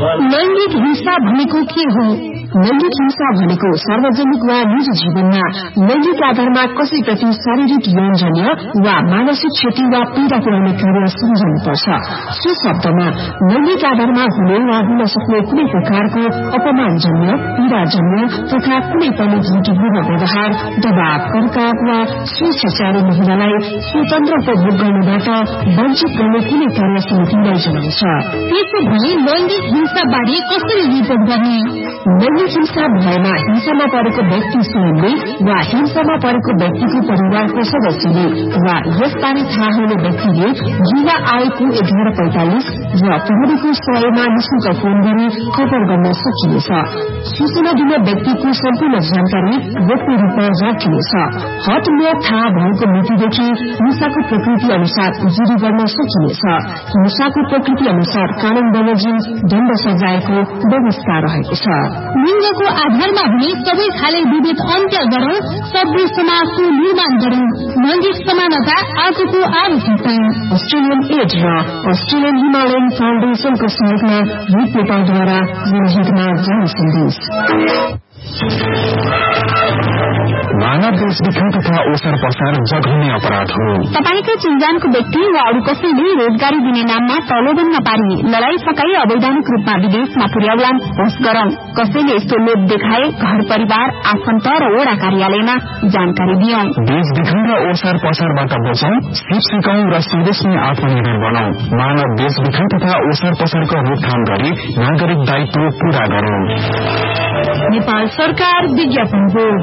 लैंगिक हिंसा भनेको के हो? लैंगिक हिंसा भनेको सार्वजनिक वा निजी जीवनमा लैंगिक आधारमा कसैप्रति शारीरिक यौनजन्य वा मानसिक क्षति वा पीड़ा पुर्याउने कार्य सम्झनुपर्छ। सो शब्दमा लैंगिक आधारमा हुने वा हुन सक्ने कुनै प्रकारको अपमानजन्य, पीड़ाजन्य तथा कुनै पनि त्रुटिपूर्ण व्यवहार, दबाव, कर्काव वा स्वेच्छाचारी महिलालाई स्वतन्त्र उपभोग गर्नबाट वञ्चित गर्ने कुनै कार्य समितिलाई जनाउँछ। त्यसो भए लैंगिक हिंसा बारे कसरी रिपोर्ट गर्ने? लैंगिक हिंसा भएमा हिंसामा परेको व्यक्ति स्वयंले वा हिंसामा परेको व्यक्तिको परिवारको सदस्यले वा यसबारे थाहा हुने व्यक्तिले युवा आएको 1145 र प्रहरीको 100मा निशुल्क फोन गरी खबर गर्न सकिनेछ। सूचना दिने व्यक्तिको सम्पूर्ण जानकारी गोप्य रूपमा राखिनेछ। हटमेट थाहा भएको मितिदेखि हिंसाको प्रकृति अनुसार जिरी गर्न सकिनेछ। हिंसाको प्रकृति अनुसार कानून बमोजिम दण्ड सजायको व्यवस्था रहेको छ। लिंगको आधारमा हुने सबै खाले विभेद अन्त्य गरौं, सभ्य समाजको निर्माण गरौं, लैंगिक समानता आजको आवश्यकता। अस्ट्रेलियन एड र अस्ट्रेलियन हिमालयन फाउन्डेशनको सहयोगमा युथ नेपालद्वारा जनहितमा जारी सन्देश। मानव बेचबिखन तथा ओसार पसार जघन्य अपराध हो। तपाईको चिन्जानको व्यक्ति वा अरू कसैले रोजगारी दिने नाममा प्रलोभन नपारी लडाई सकाई अवैधानिक रूपमा विदेशमा पुर्याउलान् होस् गरौं। कसैले यस्तो लोभ देखाए घर परिवार, आफन्त र वडा कार्यालयमा जानकारी दियौं। बेचबिखन र ओसार पसारबाट बचौं, सिप सिकाउँ र स्वदेशमै आत्मनिर्भर बनाऊ। मानव बेचबिखन तथा ओसार पसारको रोकथाम गरी नागरिक दायित्व पूरा गरौं। नेपाल सरकार विज्ञापन बोर्ड।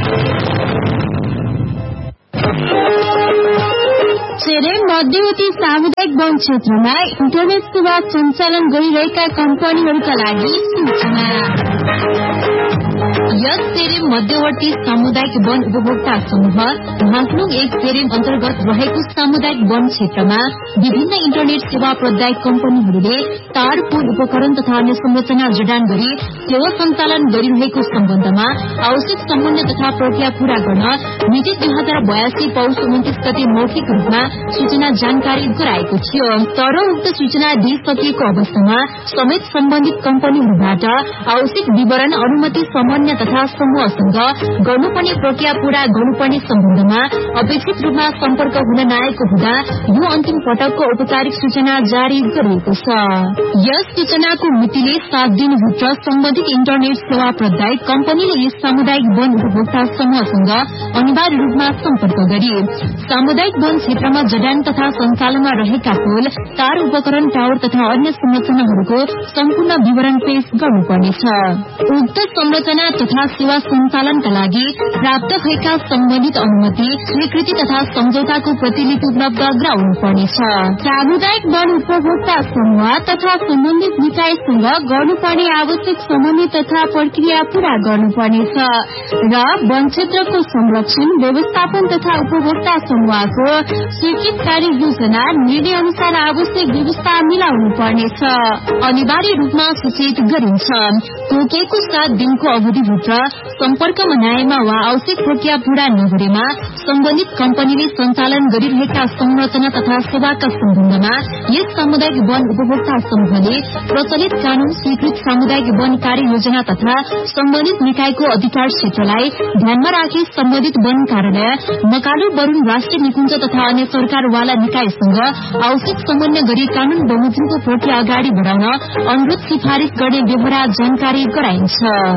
चेरेन मध्यवर्ती सामुदायिक वन क्षेत्रमा इन्टरनेट सेवा सञ्चालन गरिरहेका कम्पनीहरूका लागि सूचना। यस चेरेन मध्यवर्ती सामुदायिक वन उपभोक्ता समूह भाङलुङ 1 चेरेन अन्तर्गत रहेको सामुदायिक वन क्षेत्रमा विभिन्न इन्टरनेट सेवा प्रदायक कम्पनीहरूले तार, पुल, उपकरण तथा अन्य संरचना जडान गरी सेवा सञ्चालन गरिरहेको सम्बन्धमा आवश्यक समन्वय तथा प्रक्रिया पूरा गर्न मिति 2082 पौष 29 गते मौखिक रूपमा सूचना जानकारी गराएको थियो। तर उक्त सूचना दिइसकिएको अवस्थामा समेत सम्बन्धित कम्पनीहरूबाट आवश्यक विवरण, अनुमति, समन्वय तथा समूहसँग गर्नुपर्ने प्रक्रिया पूरा गर्नुपर्ने सम्बन्धमा अपेक्षित रूपमा सम्पर्क हुन नआएको हुँदा यो अन्तिम पटकको औपचारिक सूचना जारी गरिएको छ। यस सूचनाको मितिले 7 दिनभित्र सम्बन्धित इन्टरनेट सेवा प्रदायक कम्पनीले यस सामुदायिक वन उपभोक्ता समूहसँग अनिवार्य रूपमा सम्पर्क गरी सामुदायिक वन क्षेत्रमा जडान तथा सञ्चालनमा रहेका पुल, तार, उपकरण, टावर तथा अन्य संरचनाहरूको सम्पूर्ण विवरण पेश गर्नुपर्नेछ। उक्त संरचना तथा सेवा सञ्चालनका लागि प्राप्त भएका सम्बन्धित अनुमति, स्वीकृति तथा सम्झौताको प्रतिलिपि उपलब्ध गराउनुपर्नेछ। सामुदायिक वन उपभोक्ता समूह तथा सम्बन्धित निकायसँग गर्नुपर्ने आवश्यक समन्वय तथा प्रक्रिया पूरा गर्नुपर्नेछ र वन क्षेत्रको संरक्षण, व्यवस्थापन तथा उपभोक्ता समूहको स्वीकृत कार्य योजना निर्णय अनुसार आवश्यक व्यवस्था मिलाउनु पर्नेछ। अनिवार्य रूपमा सूचित गरिन्छ। तोकिएको 7 दिनको अवधिभित्र सम्पर्कमा नआएमा वा आवश्यक प्रक्रिया पूरा नगरेमा सम्बन्धित कम्पनीले सञ्चालन गरिरहेका संरचना तथा सेवाका सम्बन्धमा यस सामुदायिक वन उपभोक्ता समूहले प्रचलित कानून, स्वीकृत सामुदायिक वन कार्य योजना तथा सम्बन्धित निकायको अधिकार क्षेत्रलाई ध्यानमा राखी सम्बन्धित वन कार्यालय, मकालु, बरूण राष्ट्रिय निकुञ्ज तथा अन्य सरकारवाला निकायसँग आवश्यक समन्वय गरी कानून बमोजिमको प्रक्रिया अगाडि बढाउन अनुरोध सिफारिश गर्ने व्यवहार जानकारी गराइन्छ।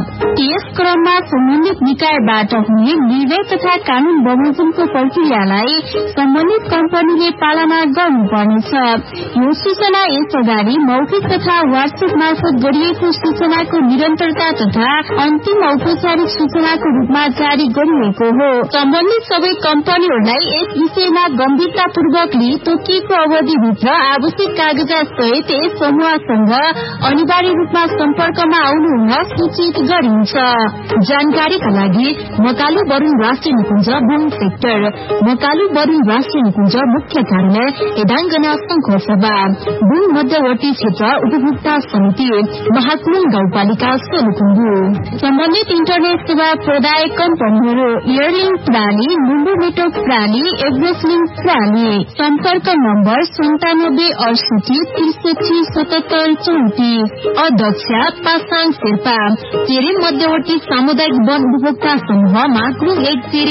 यस क्रममा सम्बन्धित निकायबाट हुने निर्णय तथा कानून बमोजिमको प्रक्रियालाई सम्बन्धित कम्पनीले पालना गर्नुपर्नेछ। यो सूचना यस अगाडि मौखिक तथा वाट्सएप मार्फत गरिएको सूचनाको निरन्तरता तथा अन्तिम औपचारिक सूचनाको रूपमा जारी गरिएको हो। सम्बन्धित सबै कम्पनीहरूलाई यस विषयमा गम्भीरतापूर्वक लिई तोकिएको अवधिभित्र आवश्यक कागजात सहित यस समूहसँग अनिवार्य रूपमा सम्पर्कमा आउनु हुन सूचित गरिन्छ। जानकारीका लागि मकालु बरुण राष्ट्रिय निकुञ्ज बुङ सेक्टर, मकालु बरुण राष्ट्रिय निकुञ्ज मुख्य कार्यालय एडाङ्गना शंखसभा, बुङ मध्यवर्ती क्षेत्र उपभोक्ता समिति, महाकुङ गाउँपालिका सोलुखुम्बु। सम्बन्धित इन्टरनेट सेवा प्रदायक कम्पनीहरू एयरलिङ्क प्राली, मुम्बई नेटवर्क प्राली, एभरेस्टलिङ्क प्राली। सम्पर्क नम्बर 9768637734। अध्यक्ष पासाङ शेर्पा, तेरे मध्यवर्ती सामुदायिक वन उपभोक्ता समूह माकुङ 1